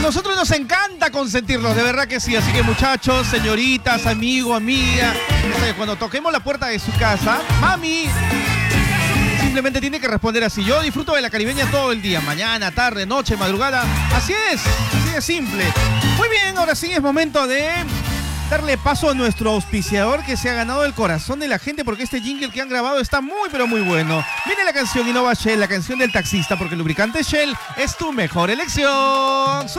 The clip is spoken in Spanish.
nosotros nos encanta consentirlos, de verdad que sí. Así que muchachos, señoritas, amigo, amiga, cuando toquemos la puerta de su casa, mami, simplemente tiene que responder así. Yo disfruto de la caribeña todo el día, mañana, tarde, noche, madrugada. Así de simple. Muy bien, ahora sí es momento de darle paso a nuestro auspiciador que se ha ganado el corazón de la gente, porque este jingle que han grabado está muy pero muy bueno. Viene la canción Innova Shell, la canción del taxista, porque el lubricante Shell es tu mejor elección.